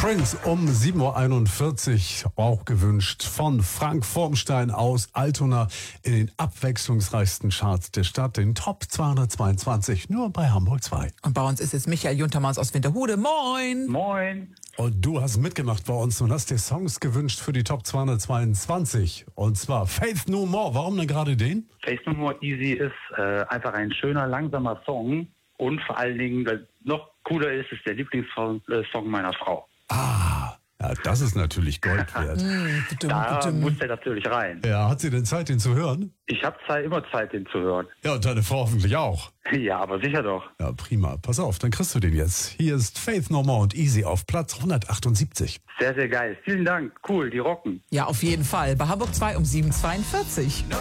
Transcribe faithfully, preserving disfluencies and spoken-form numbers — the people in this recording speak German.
Prince um sieben Uhr einundvierzig, auch gewünscht von Frank Vormstein aus Altona in den abwechslungsreichsten Charts der Stadt, den Top zweihundertzweiundzwanzig, nur bei Hamburg zwei. Und bei uns ist jetzt Michael Juntermanns aus Winterhude. Moin! Moin! Und du hast mitgemacht bei uns und hast dir Songs gewünscht für die Top zweihundertzweiundzwanzig. Und zwar Faith No More. Warum denn gerade den? Faith No More Easy ist äh, einfach ein schöner, langsamer Song. Und vor allen Dingen, was noch cooler ist, ist der Lieblingssong äh, Song meiner Frau. Ah, ja, das ist natürlich Gold wert. Da muss der natürlich rein. Ja, hat sie denn Zeit, den zu hören? Ich habe Zeit, immer Zeit, den zu hören. Ja, und deine Frau hoffentlich auch. Ja, aber sicher doch. Ja, prima. Pass auf, dann kriegst du den jetzt. Hier ist Faith No More und Easy auf Platz hundertachtundsiebzig. Sehr, sehr geil. Vielen Dank. Cool, die rocken. Ja, auf jeden Fall. Bei Hamburg zwei um sieben Uhr zweiundvierzig.